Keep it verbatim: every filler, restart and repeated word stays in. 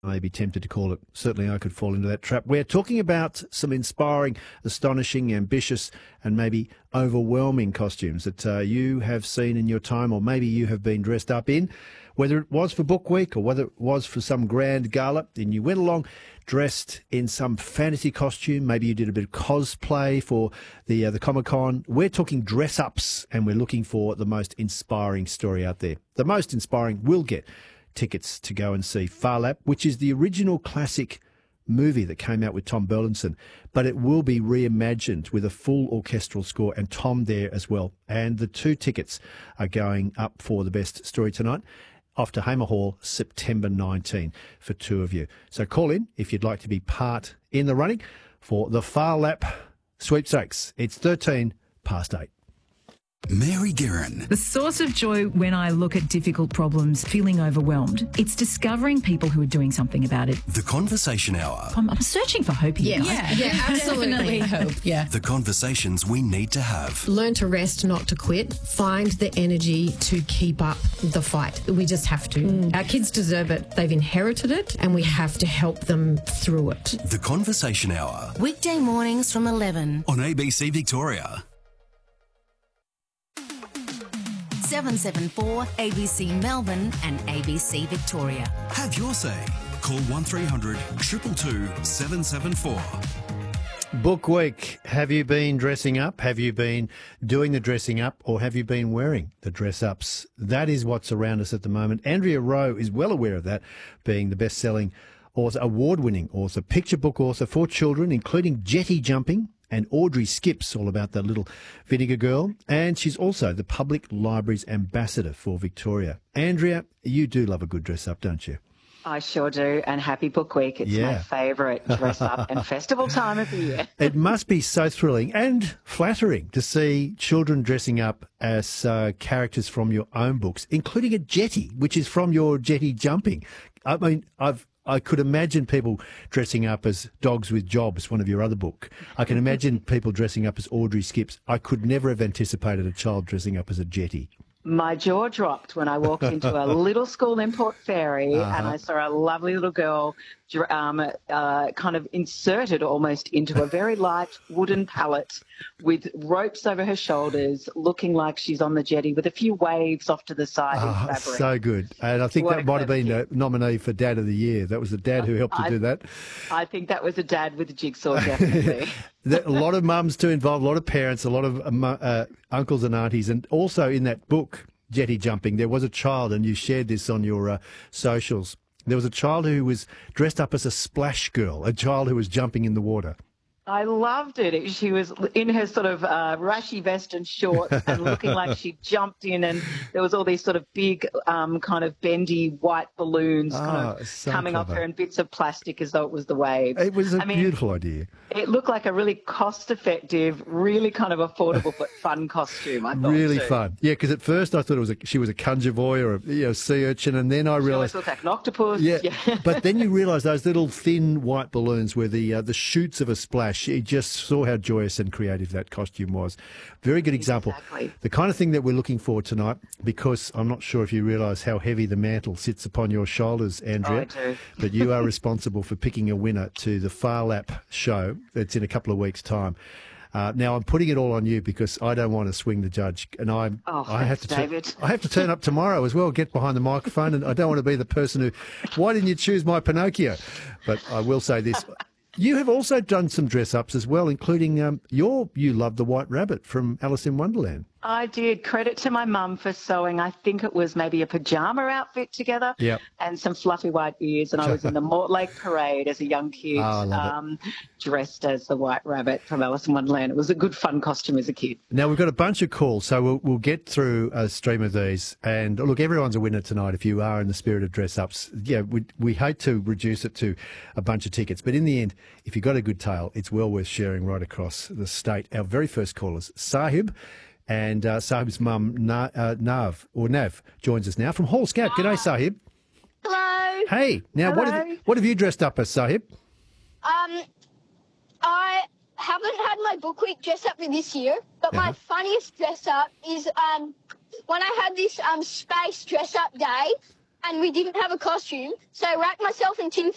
I may be tempted to call it. Certainly I could fall into that trap. We're talking about some inspiring, astonishing, ambitious and maybe overwhelming costumes that uh, you have seen in your time, or maybe you have been dressed up in, whether it was for Book Week or whether it was for some grand gala, and you went along dressed in some fantasy costume. Maybe you did a bit of cosplay for the uh, the Comic-Con. We're talking dress-ups, and we're looking for the most inspiring story out there. The most inspiring will get tickets to go and see Phar Lap, which is the original classic movie that came out with Tom Burlinson, but it will be reimagined with a full orchestral score and Tom there as well. And the two tickets are going up for the best story tonight, off to Hamer Hall, September nineteenth for two of you. So call in if you'd like to be part in the running for the Phar Lap sweepstakes. It's thirteen past eight. Mary Guerin. The source of joy when I look at difficult problems, feeling overwhelmed, it's discovering people who are doing something about it. The Conversation Hour. I'm, I'm searching for hope here. Yeah, yeah, yeah, absolutely. Hope, yeah. The conversations we need to have. Learn to rest, not to quit. Find the energy to keep up the fight. We just have to. Mm. Our kids deserve it. They've inherited it, and we have to help them through it. The Conversation Hour. Weekday mornings from eleven. On A B C Victoria. seven seven four A B C Melbourne and A B C Victoria. Have your say. Call one three hundred two two two seven seven four. Book Week. Have you been dressing up? Have you been doing the dressing up, or have you been wearing the dress-ups? That is what's around us at the moment. Andrea Rowe is well aware of that, being the best-selling author, award-winning author, picture book author for children, including jetty jumping, and Audrey Skips, all about that little vinegar girl. And she's also the Public Library's ambassador for Victoria. Andrea, you do love a good dress-up, don't you? I sure do, and happy Book Week. It's Yeah. my favourite dress-up and festival time of the year. It must be so thrilling and flattering to see children dressing up as uh, characters from your own books, including a jetty, which is from your jetty jumping. I mean, I've I could imagine people dressing up as Dogs with Jobs, one of your other book. I can imagine people dressing up as Audrey Skips. I could never have anticipated a child dressing up as a jetty. My jaw dropped when I walked into a little school in Port Fairy Uh-huh. and I saw a lovely little girl dr- um, uh, kind of inserted almost into a very light wooden pallet with ropes over her shoulders, looking like she's on the jetty with a few waves off to the side in Ah, fabric. so good. And I think What that a might have clever been a nominee for Dad of the Year. That was the dad who helped you I- do that. I think that was a dad with a jigsaw, definitely. There- a lot of mums too involved, a lot of parents, a lot of uh, mu- uh, uncles and aunties. And also in that book, Jetty Jumping, there was a child, and you shared this on your uh, socials. There was a child who was dressed up as a splash girl, a child who was jumping in the water. I loved it. it. She was in her sort of uh, rashy vest and shorts and looking like she jumped in, and there was all these sort of big um, kind of bendy white balloons kind Ah, of so coming off clever. her and bits of plastic as though it was the waves. It was a I mean, beautiful idea. It looked like a really cost-effective, really kind of affordable but fun costume, I thought. Really too. fun. Yeah, because at first I thought it was a, she was a conjure boy or a you know, sea urchin, and then I She always realised... looked like an octopus. Yeah, yeah. but then you realise those little thin white balloons were the uh, the shoots of a splash. You just saw how joyous and creative that costume was. Very good example. Exactly. The kind of thing that we're looking for tonight, because I'm not sure if you realise how heavy the mantle sits upon your shoulders, Andrea, Oh, I do. but you are responsible for picking a winner to the Phar Lap show that's in a couple of weeks' time. Uh, now, I'm putting it all on you because I don't want to swing the judge, and I Oh, I have thanks, to tu- David. I have to turn up tomorrow as well, get behind the microphone, and I don't want to be the person who, why didn't you choose my Pinocchio? But I will say this. You have also done some dress-ups as well, including um, your You Love the White Rabbit from Alice in Wonderland. I did. Credit to my mum for sewing. I think it was maybe a pajama outfit together Yep. and some fluffy white ears. And I was in the Mortlake Parade as a young kid, Oh, I love it. um, dressed as the White Rabbit from Alice in Wonderland. It was a good, fun costume as a kid. Now, we've got a bunch of calls, so we'll, we'll get through a stream of these. And look, everyone's a winner tonight if you are in the spirit of dress-ups. Yeah, we, we hate to reduce it to a bunch of tickets, but in the end, if you've got a good tale, it's well worth sharing right across the state. Our very first callers, Sahib, and uh, Sahib's mum, Na, uh, Nav, or Nav, joins us now from Hall Scout. G'day, Sahib. Hello. Hey, now what have, Hello. what have you dressed up as, Sahib? Um, I haven't had my book week dress up for this year, but Uh-huh. my funniest dress up is um when I had this um space dress up day, and we didn't have a costume, so I wrapped myself in tin